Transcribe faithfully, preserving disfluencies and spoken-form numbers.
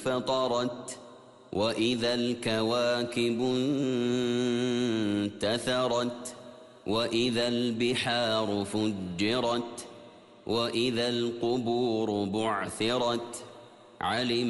فطرت وإذا الكواكب انتثرت وإذا البحار فجرت وإذا القبور بعثرت علم